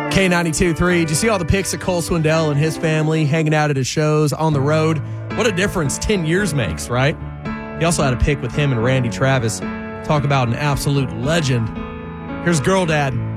K92.3. Did you see all the pics of Cole Swindell and his family hanging out at his shows on the road? What a difference 10 years makes, right? He also had a pic with him and Randy Travis. Talk about an absolute legend. Here's Girl Dad.